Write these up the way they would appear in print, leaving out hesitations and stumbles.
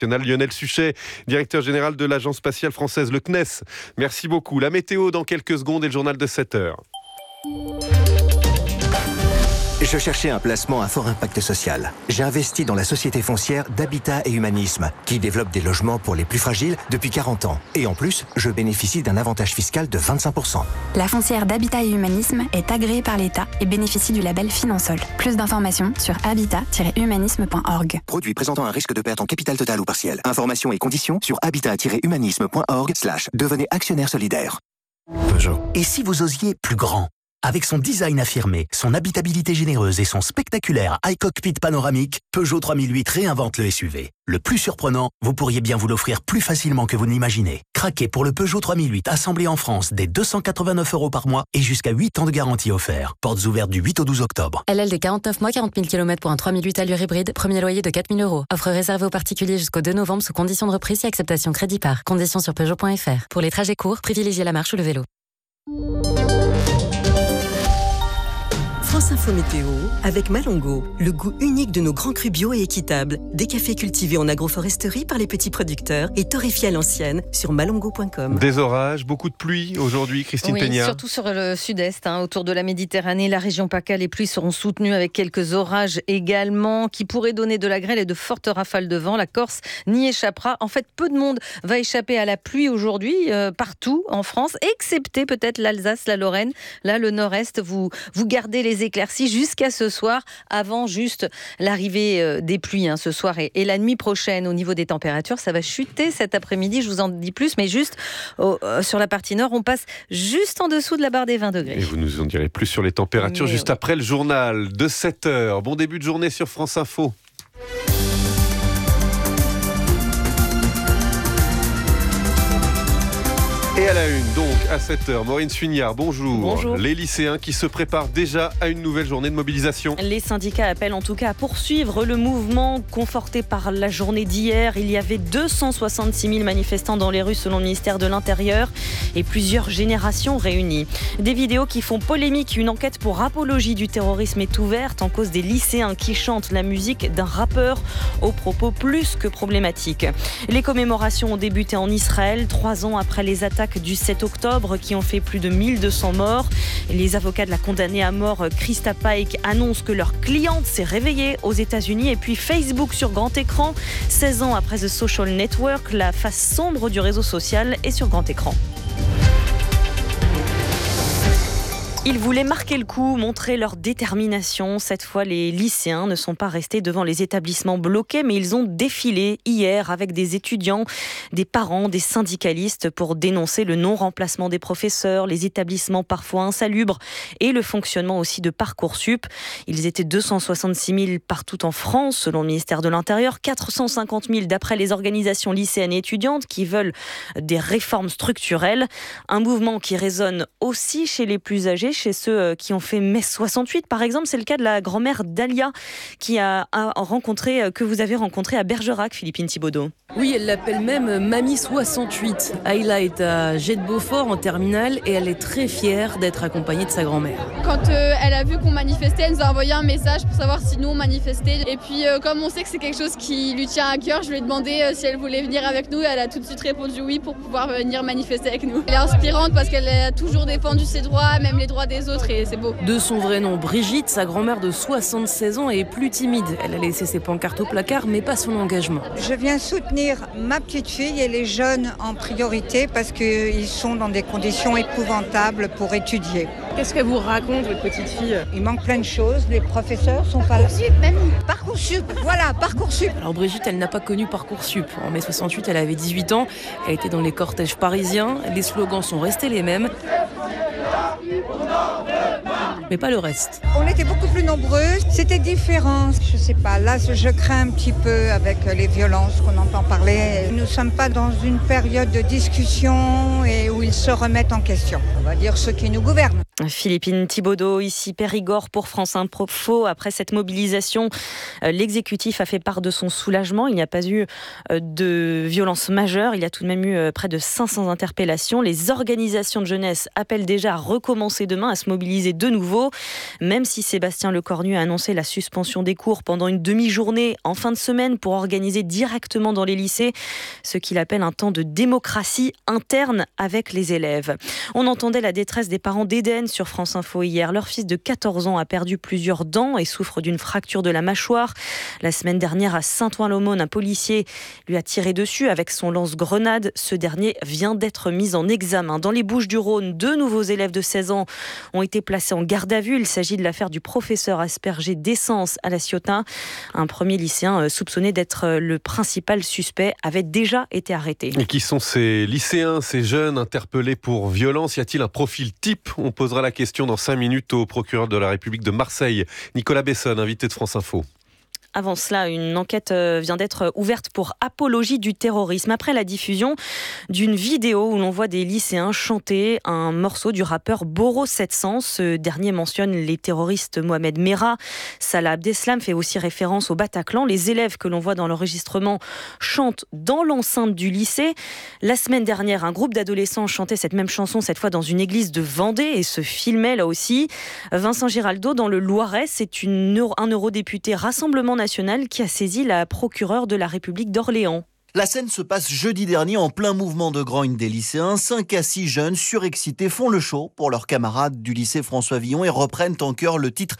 Lionel Suchet, directeur général de l'Agence spatiale française, le CNES. Merci beaucoup. La météo dans quelques secondes et le journal de 7h. Je cherchais un placement à fort impact social. J'ai investi dans la société foncière d'Habitat et Humanisme, qui développe des logements pour les plus fragiles depuis 40 ans. Et en plus, je bénéficie d'un avantage fiscal de 25%. La foncière d'Habitat et Humanisme est agréée par l'État et bénéficie du label Finansol. Plus d'informations sur habitat-humanisme.org. Produit présentant un risque de perte en capital total ou partiel. Informations et conditions sur habitat-humanisme.org/devenez actionnaire solidaire. Peugeot. Et si vous osiez plus grand ? Avec son design affirmé, son habitabilité généreuse et son spectaculaire iCockpit panoramique, Peugeot 3008 réinvente le SUV. Le plus surprenant, vous pourriez bien vous l'offrir plus facilement que vous ne l'imaginez. Craquez pour le Peugeot 3008 assemblé en France dès 289 € par mois et jusqu'à 8 ans de garantie offert. Portes ouvertes du 8 au 12 octobre. LLD 49 mois, 40 000 km pour un 3008 allure hybride. Premier loyer de 4 000 €. Offre réservée aux particuliers jusqu'au 2 novembre sous conditions de reprise et acceptation crédit par. Conditions sur Peugeot.fr. Pour les trajets courts, privilégiez la marche ou le vélo. France Info Météo avec Malongo, le goût unique de nos grands crus bio et équitables. Des cafés cultivés en agroforesterie par les petits producteurs et torréfiés à l'ancienne sur malongo.com. Des orages, beaucoup de pluie aujourd'hui, Christine Peña. Surtout sur le sud-est, autour de la Méditerranée, la région PACA, les pluies seront soutenues avec quelques orages également qui pourraient donner de la grêle et de fortes rafales de vent. La Corse n'y échappera. En fait, peu de monde va échapper à la pluie aujourd'hui, partout en France, excepté peut-être l'Alsace, la Lorraine. Là, le nord-est, vous gardez les éclaircies jusqu'à ce soir, avant juste l'arrivée des pluies ce soir et la nuit prochaine. Au niveau des températures, ça va chuter cet après-midi, je vous en dis plus, mais juste sur la partie nord, on passe juste en dessous de la barre des 20 degrés. Et vous nous en direz plus sur les températures juste après le journal de 7h. Bon début de journée sur France Info. Et à la une, donc, à 7h, Maureen Suignard, bonjour. Bonjour. Les lycéens qui se préparent déjà à une nouvelle journée de mobilisation. Les syndicats appellent en tout cas à poursuivre le mouvement conforté par la journée d'hier. Il y avait 266 000 manifestants dans les rues selon le ministère de l'Intérieur et plusieurs générations réunies. Des vidéos qui font polémique. Une enquête pour apologie du terrorisme est ouverte en cause des lycéens qui chantent la musique d'un rappeur aux propos plus que problématiques. Les commémorations ont débuté en Israël 3 ans après les attaques du 7 octobre qui ont fait plus de 1200 morts. Les avocats de la condamnée à mort Krista Paik annoncent que leur cliente s'est réveillée aux États-Unis. Et puis Facebook sur grand écran, 16 ans après The Social Network, la face sombre du réseau social est sur grand écran. Ils voulaient marquer le coup, montrer leur détermination. Cette fois, les lycéens ne sont pas restés devant les établissements bloqués, mais ils ont défilé hier avec des étudiants, des parents, des syndicalistes pour dénoncer le non-remplacement des professeurs, les établissements parfois insalubres et le fonctionnement aussi de Parcoursup. Ils étaient 266 000 partout en France, selon le ministère de l'Intérieur, 450 000 d'après les organisations lycéennes et étudiantes qui veulent des réformes structurelles. Un mouvement qui résonne aussi chez les plus âgés, chez ceux qui ont fait mai 68 par exemple. C'est le cas de la grand-mère Dalia que vous avez rencontrée à Bergerac, Philippine Thibaudot. Oui, elle l'appelle même Mamie 68. Ayla est à Jet de Beaufort en terminale et elle est très fière d'être accompagnée de sa grand-mère. Quand elle a vu qu'on manifestait, elle nous a envoyé un message pour savoir si nous on manifestait. Et puis comme on sait que c'est quelque chose qui lui tient à cœur, je lui ai demandé si elle voulait venir avec nous. Elle a tout de suite répondu oui pour pouvoir venir manifester avec nous. Elle est inspirante parce qu'elle a toujours défendu ses droits, même les droits des autres, et c'est beau. De son vrai nom, Brigitte, sa grand-mère de 76 ans est plus timide. Elle a laissé ses pancartes au placard, mais pas son engagement. Je viens soutenir ma petite fille et les jeunes en priorité parce qu'ils sont dans des conditions épouvantables pour étudier. Qu'est-ce qu'elle vous raconte, votre petite fille ? Il manque plein de choses, les professeurs sont pas là. Parcoursup, voilà, Parcoursup. Alors Brigitte, elle n'a pas connu Parcoursup. En mai 68, elle avait 18 ans, elle était dans les cortèges parisiens, les slogans sont restés les mêmes. Mais pas le reste. On était beaucoup plus nombreux, c'était différent. Je sais pas, là je crains un petit peu avec les violences qu'on entend parler. Nous ne sommes pas dans une période de discussion et où ils se remettent en question. On va dire ceux qui nous gouvernent. Philippine Thibaudot, ici Périgord pour France Info. Après cette mobilisation, l'exécutif a fait part de son soulagement. Il n'y a pas eu de violence majeure. Il y a tout de même eu près de 500 interpellations. Les organisations de jeunesse appellent déjà à recommencer demain, à se mobiliser de nouveau. Même si Sébastien Lecornu a annoncé la suspension des cours pendant une demi-journée en fin de semaine pour organiser directement dans les lycées ce qu'il appelle un temps de démocratie interne avec les élèves. On entendait la détresse des parents d'Éden sur France Info hier. Leur fils de 14 ans a perdu plusieurs dents et souffre d'une fracture de la mâchoire. La semaine dernière, à Saint-Ouen-l'Aumône, un policier lui a tiré dessus avec son lance-grenade. Ce dernier vient d'être mis en examen. Dans les Bouches-du-Rhône, 2 nouveaux élèves de 16 ans ont été placés en garde à vue. Il s'agit de l'affaire du professeur aspergé d'essence à La Ciotat. Un premier lycéen soupçonné d'être le principal suspect avait déjà été arrêté. Et qui sont ces lycéens, ces jeunes interpellés pour violence? Y a-t-il un profil type? On posera la question dans 5 minutes au procureur de la République de Marseille, Nicolas Besson, invité de France Info. Avant cela, une enquête vient d'être ouverte pour apologie du terrorisme après la diffusion d'une vidéo où l'on voit des lycéens chanter un morceau du rappeur Boro 700. Ce dernier mentionne les terroristes Mohamed Merah. Salah Abdeslam fait aussi référence au Bataclan. Les élèves que l'on voit dans l'enregistrement chantent dans l'enceinte du lycée. La semaine dernière, un groupe d'adolescents chantait cette même chanson, cette fois dans une église de Vendée, et se filmait là aussi. Vincent Giraldo, dans le Loiret, c'est un eurodéputé Rassemblement National qui a saisi la procureure de la République d'Orléans. La scène se passe jeudi dernier en plein mouvement de grogne des lycéens. 5 à 6 jeunes surexcités font le show pour leurs camarades du lycée François Villon et reprennent en chœur le titre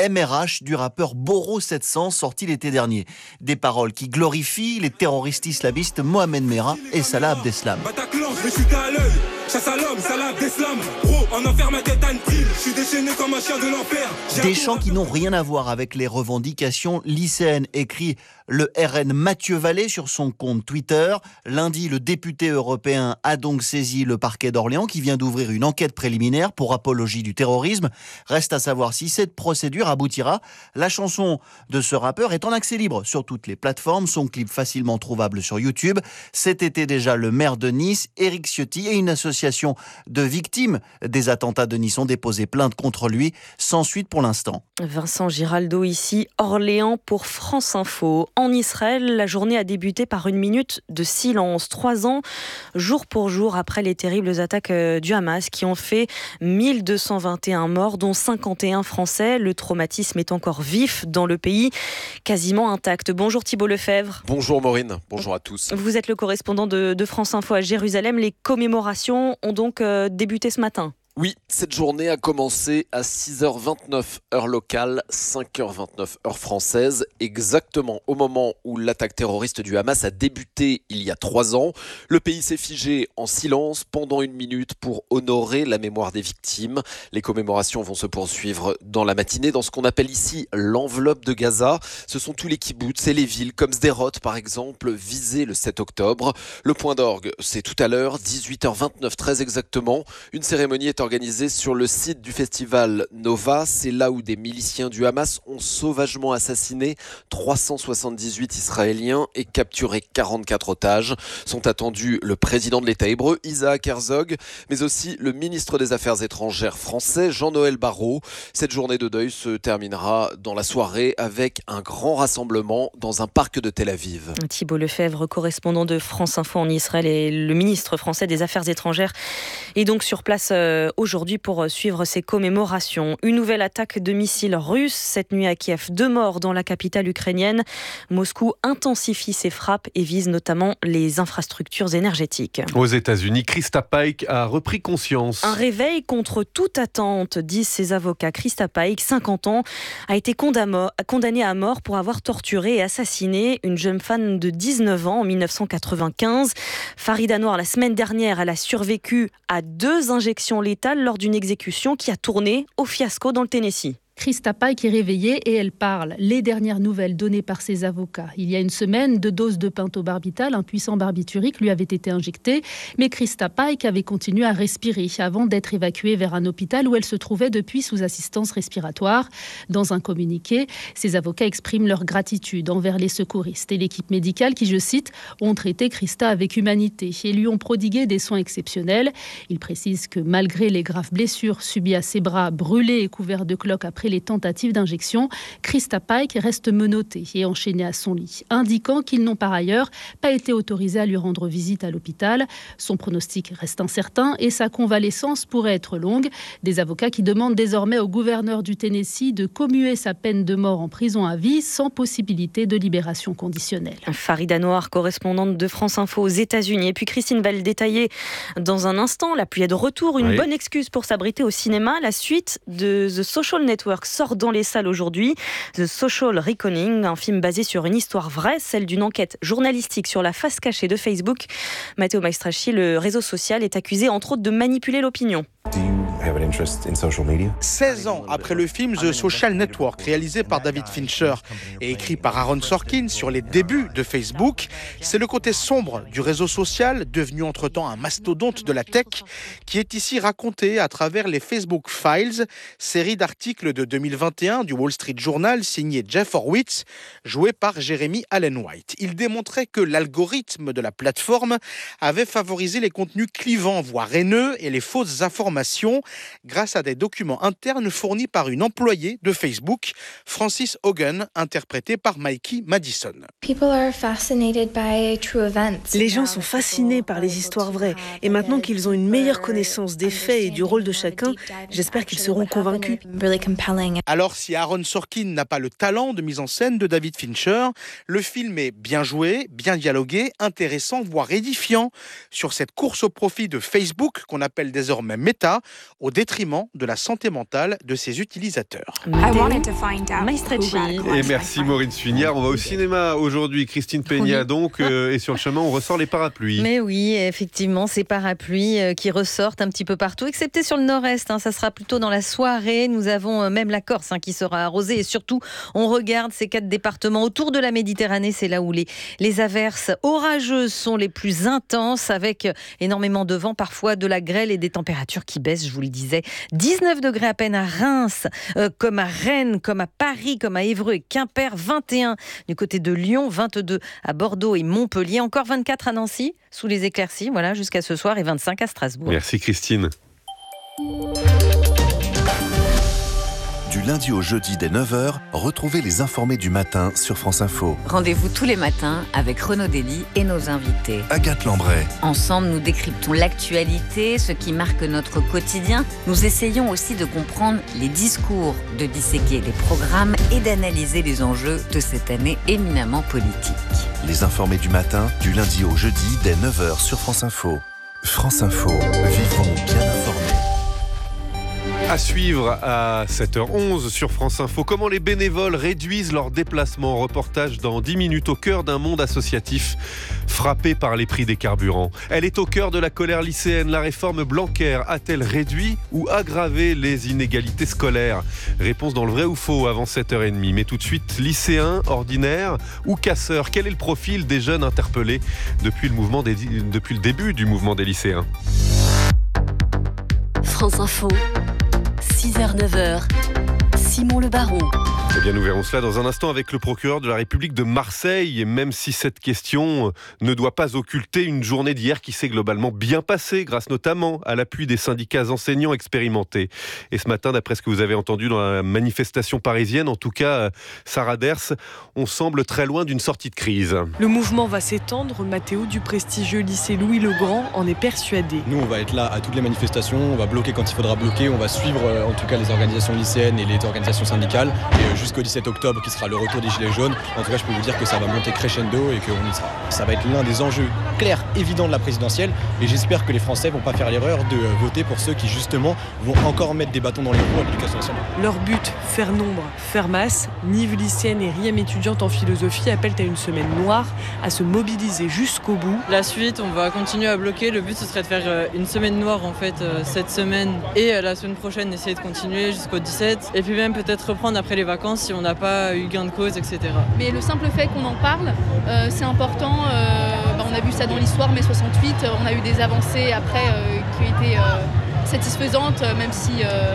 MRH du rappeur Boro 700 sorti l'été dernier. Des paroles qui glorifient les terroristes islamistes Mohamed Merah et Salah Abdeslam. Bataclan, je me suis à l'œil. Chasse à l'homme, Salah Abdeslam. Gros, en enfer ma tête à une pile. Je suis déchaîné comme un chien de l'enfer. Des chants qui n'ont rien à voir avec les revendications lycéennes, écrit le RN Mathieu Vallée sur son compte Twitter. Lundi, le député européen a donc saisi le parquet d'Orléans qui vient d'ouvrir une enquête préliminaire pour apologie du terrorisme. Reste à savoir si cette procédure aboutira. La chanson de ce rappeur est en accès libre sur toutes les plateformes. Son clip facilement trouvable sur YouTube. Cet été déjà, le maire de Nice, Éric Ciotti, et une association de victimes des attentats de Nice ont déposé plainte contre lui, sans suite pour l'instant. Vincent Giraldo ici, Orléans pour France Info. En Israël, la journée a débuté par une minute de silence. 3 ans, jour pour jour, après les terribles attaques du Hamas qui ont fait 1221 morts, dont 51 Français. Le traumatisme est encore vif dans le pays, quasiment intact. Bonjour Thibault Lefebvre. Bonjour Maureen, bonjour à tous. Vous êtes le correspondant de France Info à Jérusalem. Les commémorations ont donc débuté ce matin. Oui, cette journée a commencé à 6h29 heure locale, 5h29 heure française, exactement au moment où l'attaque terroriste du Hamas a débuté il y a 3 ans. Le pays s'est figé en silence pendant 1 minute pour honorer la mémoire des victimes. Les commémorations vont se poursuivre dans la matinée dans ce qu'on appelle ici l'enveloppe de Gaza. Ce sont tous les kibboutz et les villes comme Sderot par exemple, visées le 7 octobre. Le point d'orgue, c'est tout à l'heure, 18h29 très exactement. Une cérémonie est organisée sur le site du festival Nova. C'est là où des miliciens du Hamas ont sauvagement assassiné 378 Israéliens et capturé 44 otages. Sont attendus le président de l'État hébreu, Isaac Herzog, mais aussi le ministre des Affaires étrangères français, Jean-Noël Barrot. Cette journée de deuil se terminera dans la soirée avec un grand rassemblement dans un parc de Tel Aviv. Thibault Lefebvre, correspondant de France Info en Israël, et le ministre français des Affaires étrangères est donc sur place aujourd'hui pour suivre ces commémorations. Une nouvelle attaque de missiles russes cette nuit à Kiev. 2 morts dans la capitale ukrainienne. Moscou intensifie ses frappes et vise notamment les infrastructures énergétiques. Aux États-Unis, Krista Paik a repris conscience. Un réveil contre toute attente, disent ses avocats. Krista Paik, 50 ans, a été condamnée à mort pour avoir torturé et assassiné une jeune femme de 19 ans en 1995. Farida Noir, la semaine dernière, elle a survécu à 2 injections létales lors d'une exécution qui a tourné au fiasco dans le Tennessee. Christa Pike est réveillée et elle parle. Les dernières nouvelles données par ses avocats. Il y a une semaine, 2 doses de pentobarbital, un puissant barbiturique, lui avaient été injectées. Mais Christa Pike avait continué à respirer avant d'être évacuée vers un hôpital où elle se trouvait depuis sous assistance respiratoire. Dans un communiqué, ses avocats expriment leur gratitude envers les secouristes et l'équipe médicale qui, je cite, ont traité Christa avec humanité et lui ont prodigué des soins exceptionnels. Il précise que malgré les graves blessures subies à ses bras, brûlés et couverts de cloques après les tentatives d'injection, Christa Pike reste menottée et enchaînée à son lit, indiquant qu'ils n'ont par ailleurs pas été autorisés à lui rendre visite à l'hôpital. Son pronostic reste incertain et sa convalescence pourrait être longue. Des avocats qui demandent désormais au gouverneur du Tennessee de commuer sa peine de mort en prison à vie sans possibilité de libération conditionnelle. Farida Noir, correspondante de France Info aux États-Unis. Et puis Christine va le détailler dans un instant. La pluie est de retour, une bonne excuse pour s'abriter au cinéma. La suite de The Social Network sort dans les salles aujourd'hui. The Social Reckoning, un film basé sur une histoire vraie, celle d'une enquête journalistique sur la face cachée de Facebook. Matteo Maestracchi, le réseau social, est accusé entre autres de manipuler l'opinion. 16 ans après le film The Social Network, réalisé par David Fincher et écrit par Aaron Sorkin sur les débuts de Facebook, c'est le côté sombre du réseau social, devenu entre-temps un mastodonte de la tech, qui est ici raconté à travers les Facebook Files, série d'articles de 2021 du Wall Street Journal signé Jeff Horowitz, joué par Jeremy Allen White. Il démontrait que l'algorithme de la plateforme avait favorisé les contenus clivants, voire haineux, et les fausses informations grâce à des documents internes fournis par une employée de Facebook, Frances Hogan, interprétée par Mikey Madison. Les gens sont fascinés par les histoires vraies et maintenant qu'ils ont une meilleure connaissance des faits et du rôle de chacun, j'espère qu'ils seront convaincus. Alors si Aaron Sorkin n'a pas le talent de mise en scène de David Fincher, le film est bien joué, bien dialogué, intéressant, voire édifiant sur cette course au profit de Facebook qu'on appelle désormais Meta, au détriment de la santé mentale de ses utilisateurs. Et merci Maureen Suignard. On va au cinéma aujourd'hui. Christine Peña donc, et sur le chemin on ressort les parapluies. Mais oui, effectivement, ces parapluies qui ressortent un petit peu partout, excepté sur le nord-est. Ça sera plutôt dans la soirée. Nous avons même la Corse qui sera arrosée. Et surtout, on regarde ces 4 départements autour de la Méditerranée. C'est là où les averses orageuses sont les plus intenses, avec énormément de vent, parfois de la grêle et des températures qui baissent, je vous le disais. 19 degrés à peine à Reims, comme à Rennes, comme à Paris, comme à Évreux et Quimper, 21 du côté de Lyon, 22 à Bordeaux et Montpellier, encore 24 à Nancy, sous les éclaircies, voilà, jusqu'à ce soir, et 25 à Strasbourg. Merci Christine. Du lundi au jeudi dès 9h, retrouvez les informés du matin sur France Info. Rendez-vous tous les matins avec Renaud Dely et nos invités. Agathe Lambray. Ensemble, nous décryptons l'actualité, ce qui marque notre quotidien. Nous essayons aussi de comprendre les discours, de disséquer les programmes et d'analyser les enjeux de cette année éminemment politique. Les informés du matin, du lundi au jeudi dès 9h sur France Info. France Info, vivons bien informés. À suivre à 7h11 sur France Info, comment les bénévoles réduisent leurs déplacements. Reportage dans 10 minutes au cœur d'un monde associatif frappé par les prix des carburants. Elle est au cœur de la colère lycéenne. La réforme Blanquer a-t-elle réduit ou aggravé les inégalités scolaires? Réponse dans le vrai ou faux avant 7h30. Mais tout de suite, lycéens, ordinaires ou casseurs? Quel est le profil des jeunes interpellés depuis le début du mouvement des lycéens? France Info. 6h-9h, Simon Le Baron. Eh bien, nous verrons cela dans un instant avec le procureur de la République de Marseille. Et même si cette question ne doit pas occulter une journée d'hier qui s'est globalement bien passée, grâce notamment à l'appui des syndicats enseignants expérimentés. Et ce matin, d'après ce que vous avez entendu dans la manifestation parisienne, en tout cas, Sarah Ders, on semble très loin d'une sortie de crise. Le mouvement va s'étendre. Mathéo du prestigieux lycée Louis-le-Grand en est persuadé. Nous, on va être là à toutes les manifestations, on va bloquer quand il faudra bloquer, on va suivre en tout cas les organisations lycéennes et les organisations syndicales. Et jusqu'au 17 octobre qui sera le retour des Gilets jaunes. En tout cas, je peux vous dire que ça va monter crescendo et qu'on y sera. Ça va être l'un des enjeux clairs, évidents de la présidentielle et j'espère que les Français vont pas faire l'erreur de voter pour ceux qui justement vont encore mettre des bâtons dans les roues à l'éducation nationale. Leur but, faire nombre, faire masse. Nive lycéenne et Riem étudiante en philosophie appellent à une semaine noire, à se mobiliser jusqu'au bout. La suite, on va continuer à bloquer. Le but, ce serait de faire une semaine noire en fait cette semaine et la semaine prochaine, essayer de continuer jusqu'au 17 et puis même peut-être reprendre après les vacances si on n'a pas eu gain de cause, etc. Mais le simple fait qu'on en parle, c'est important. On a vu ça dans l'histoire, mai 68, on a eu des avancées après qui ont été satisfaisantes, même si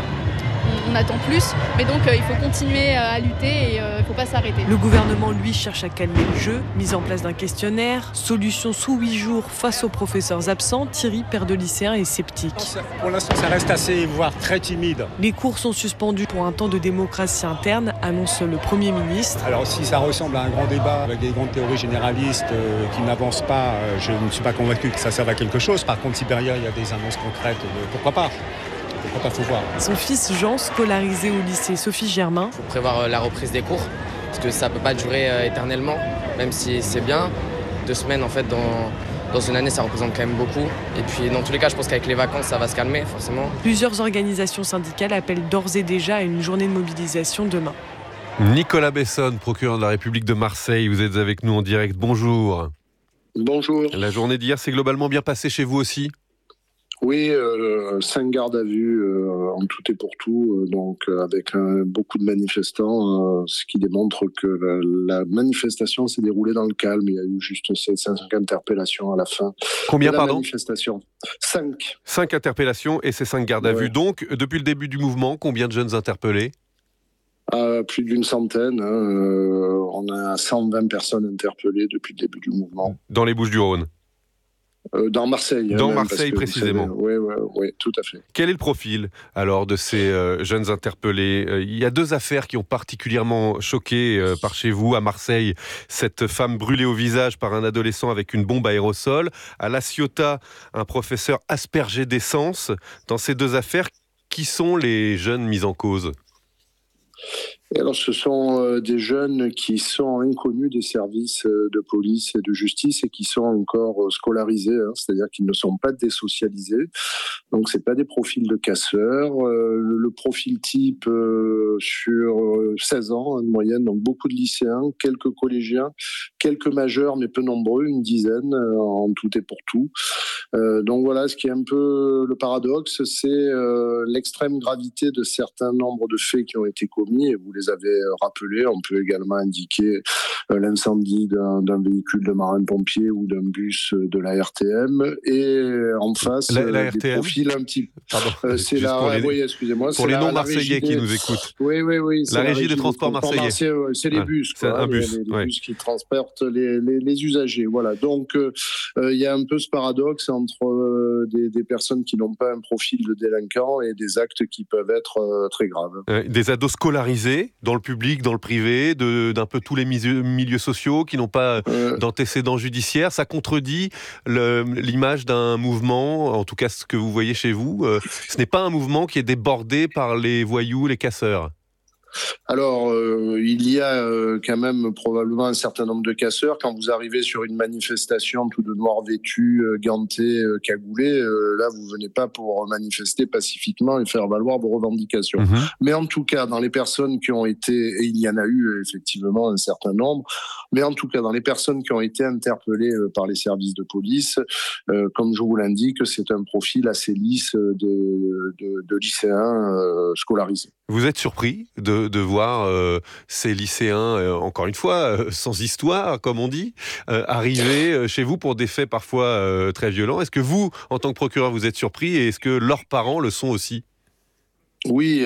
on attend plus. Mais donc il faut continuer à lutter et il ne faut pas s'arrêter. Le gouvernement, lui, cherche à calmer le jeu. Mise en place d'un questionnaire, solution sous 8 jours face aux professeurs absents. Thierry, père de lycéen, est sceptique. Pour l'instant, ça reste assez, voire très timide. Les cours sont suspendus pour un temps de démocratie interne, annonce le Premier ministre. Alors si ça ressemble à un grand débat avec des grandes théories généralistes qui n'avancent pas, je ne suis pas convaincu que ça serve à quelque chose. Par contre, si derrière il y a des annonces concrètes, pourquoi pas ? Faut voir. Son fils Jean, scolarisé au lycée Sophie Germain. Il faut prévoir la reprise des cours, parce que ça ne peut pas durer éternellement, même si c'est bien. 2 semaines, en fait, dans une année, ça représente quand même beaucoup. Et puis, dans tous les cas, je pense qu'avec les vacances, ça va se calmer, forcément. Plusieurs organisations syndicales appellent d'ores et déjà à une journée de mobilisation demain. Nicolas Besson, procureur de la République de Marseille, vous êtes avec nous en direct. Bonjour. Bonjour. La journée d'hier s'est globalement bien passée chez vous aussi ? Oui, 5 gardes à vue en tout et pour tout, donc avec beaucoup de manifestants, ce qui démontre que la manifestation s'est déroulée dans le calme. Il y a eu juste ces 5 interpellations à la fin. Combien, de la pardon ? Manifestation. 5. 5 interpellations et ces 5 gardes à vue. Donc, depuis le début du mouvement, combien de jeunes interpellés ? Plus d'une centaine. On a 120 personnes interpellées depuis le début du mouvement. Dans les Bouches-du-Rhône ? Dans Marseille. Dans Marseille, précisément. Oui, tout à fait. Quel est le profil, alors, de ces jeunes interpellés ? Il y a 2 affaires qui ont particulièrement choqué par chez vous, à Marseille. Cette femme brûlée au visage par un adolescent avec une bombe aérosol. À La Ciotat, un professeur aspergé d'essence. Dans ces 2 affaires, qui sont les jeunes mis en cause ? Et alors, ce sont des jeunes qui sont inconnus des services de police et de justice et qui sont encore scolarisés, c'est-à-dire qu'ils ne sont pas désocialisés. Donc, c'est pas des profils de casseurs. Le profil type sur 16 ans de moyenne, donc beaucoup de lycéens, quelques collégiens, quelques majeurs, mais peu nombreux, une dizaine en tout et pour tout. Donc voilà, ce qui est un peu le paradoxe, c'est l'extrême gravité de certains nombres de faits qui ont été commis, et vous les avez rappelés. On peut également indiquer l'incendie d'un véhicule de marins-pompiers ou d'un bus de la RTM, et en face, la des RTM, profils un petit... Pardon, c'est la... Oui, excusez-moi. Pour les non-marseillais qui nous écoutent. Oui. La régie des transports marseillais. C'est les bus, c'est un bus. Les bus qui transportent les usagers. Voilà. Donc, il y a un peu ce paradoxe entre des personnes qui n'ont pas un profil de délinquant et des actes qui peuvent être très graves. Des ados scolarisés dans le public, dans le privé, d'un peu tous les milieux sociaux, qui n'ont pas d'antécédents judiciaires. Ça contredit l'image d'un mouvement, en tout cas ce que vous voyez chez vous. Ce n'est pas un mouvement qui est débordé par les voyous, les casseurs. Alors, il y a quand même probablement un certain nombre de casseurs. Quand vous arrivez sur une manifestation tout de noir vêtu, ganté, cagoulé, là, vous venez pas pour manifester pacifiquement et faire valoir vos revendications. Mais en tout cas, dans les personnes qui ont été, et il y en a eu effectivement un certain nombre, mais en tout cas, dans les personnes qui ont été interpellées par les services de police, comme je vous l'indique, c'est un profil assez lisse de lycéens scolarisés. Vous êtes surpris de voir ces lycéens, encore une fois, sans histoire, comme on dit, arriver chez vous pour des faits parfois très violents. Est-ce que vous, en tant que procureur, vous êtes surpris et est-ce que leurs parents le sont aussi ? Oui,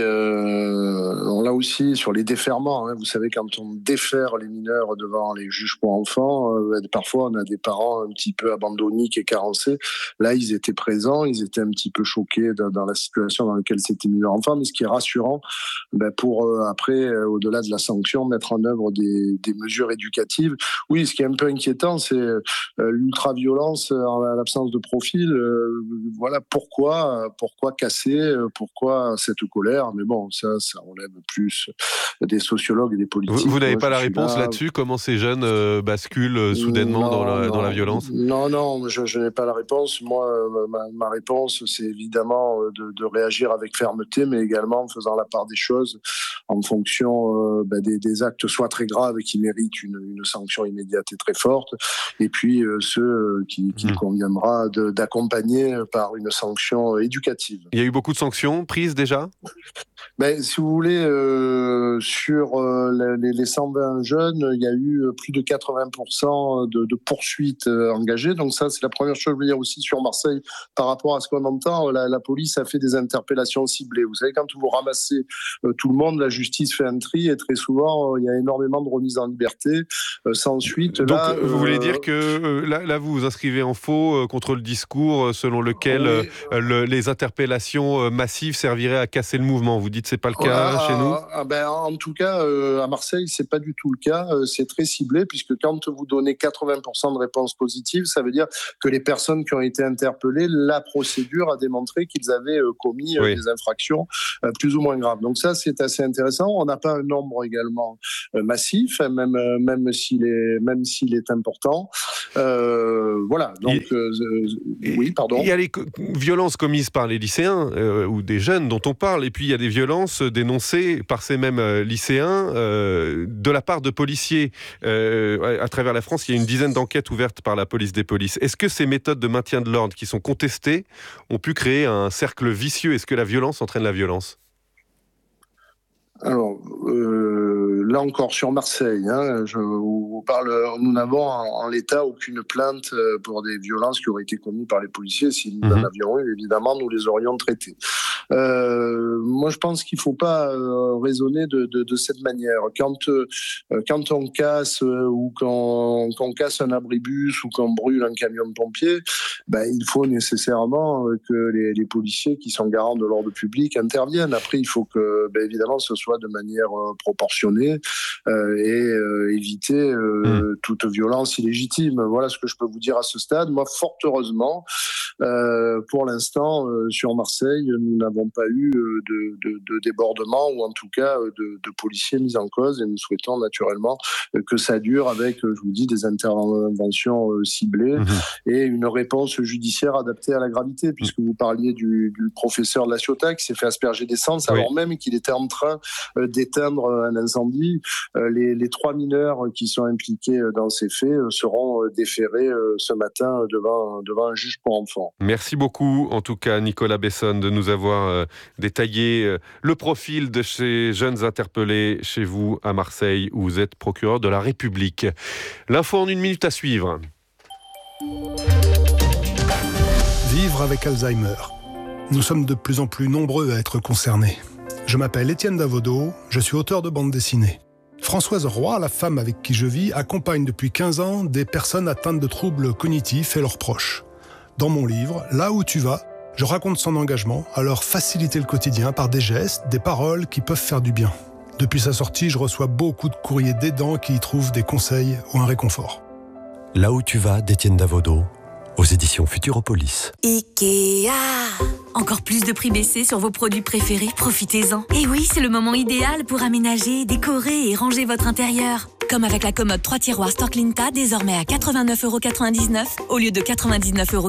là aussi, sur les déferments, vous savez, quand on défère les mineurs devant les juges pour enfants, parfois on a des parents un petit peu abandonniques et carencés. Là, ils étaient présents, ils étaient un petit peu choqués dans la situation dans laquelle s'était mis leur enfant, mais ce qui est rassurant, pour après, au-delà de la sanction, mettre en œuvre des mesures éducatives. Oui, ce qui est un peu inquiétant, c'est l'ultra-violence en l'absence de profil. Voilà, pourquoi casser, pourquoi cette colère. Mais bon, ça relève plus des sociologues et des politiques. Vous n'avez pas la réponse là-dessus? Comment ces jeunes basculent soudainement dans la violence? Non, je n'ai pas la réponse. Moi, ma réponse, c'est évidemment de réagir avec fermeté, mais également en faisant la part des choses en fonction des actes soit très graves et qui méritent une sanction immédiate et très forte, et puis ceux qu'il conviendra d'accompagner par une sanction éducative. Il y a eu beaucoup de sanctions prises déjà? Si vous voulez, sur les 120 jeunes, il y a eu plus de 80% de poursuites engagées. Donc ça, c'est la première chose. Je veux dire aussi sur Marseille, par rapport à ce qu'on entend, la police a fait des interpellations ciblées. Vous savez, quand vous ramassez tout le monde, la justice fait un tri et très souvent, il y a énormément de remises en liberté sans suite. Donc vous voulez dire que là, vous vous inscrivez en faux contre le discours selon lequel les interpellations massives serviraient à casser le mouvement. Vous dites que c'est pas le cas chez nous? En tout cas, à Marseille, c'est pas du tout le cas. C'est très ciblé, puisque quand vous donnez 80% de réponses positives, ça veut dire que les personnes qui ont été interpellées, la procédure a démontré qu'ils avaient commis des infractions plus ou moins graves. Donc ça, c'est assez intéressant. On n'a pas un nombre également massif, même s'il est important. Voilà. Donc, oui, pardon. Il y a les violences commises par les lycéens ou des jeunes dont on parle, et puis il y a des violences dénoncées par ces mêmes lycéens de la part de policiers. À travers la France, il y a une dizaine d'enquêtes ouvertes par la police des polices. Est-ce que ces méthodes de maintien de l'ordre qui sont contestées ont pu créer un cercle vicieux? Est-ce que la violence entraîne la violence? Alors, là encore, sur Marseille, nous n'avons en l'état aucune plainte pour des violences qui auraient été commises par les policiers. Si nous en avions eu, évidemment, nous les aurions traitées. Moi, je pense qu'il ne faut pas raisonner de cette manière. Quand on casse ou qu'on casse un abribus ou qu'on brûle un camion de pompiers, il faut nécessairement que les policiers qui sont garants de l'ordre public interviennent. Après, il faut que, évidemment, ce soit de manière proportionnée et éviter toute violence illégitime. Voilà ce que je peux vous dire à ce stade. Moi, fort heureusement, pour l'instant, sur Marseille, nous n'avons pas eu de débordement ou en tout cas de policiers mis en cause, et nous souhaitons naturellement que ça dure avec, je vous dis, des interventions ciblées et une réponse judiciaire adaptée à la gravité, puisque vous parliez du professeur de la Ciotat qui s'est fait asperger d'essence alors même qu'il était en train d'éteindre un incendie. Les 3 mineurs qui sont impliqués dans ces faits seront déférés ce matin devant un juge pour enfants. Merci beaucoup, en tout cas, Nicolas Bessonne, de nous avoir détaillé le profil de ces jeunes interpellés chez vous à Marseille, où vous êtes procureur de la République. L'info en 1 minute à suivre. Vivre avec Alzheimer. Nous sommes de plus en plus nombreux à être concernés. Je m'appelle Étienne Davodo, je suis auteur de bande dessinée. Françoise Roy, la femme avec qui je vis, accompagne depuis 15 ans des personnes atteintes de troubles cognitifs et leurs proches. Dans mon livre, Là où tu vas, je raconte son engagement à leur faciliter le quotidien par des gestes, des paroles qui peuvent faire du bien. Depuis sa sortie, je reçois beaucoup de courriers d'aidants qui y trouvent des conseils ou un réconfort. Là où tu vas, d'Étienne Davodo, aux éditions Futuropolis. Ikea. Encore plus de prix baissés sur vos produits préférés, profitez-en. Et oui, c'est le moment idéal pour aménager, décorer et ranger votre intérieur. Comme avec la commode 3 tiroirs Storklinta, désormais à 89,99 € au lieu de 99,99 €.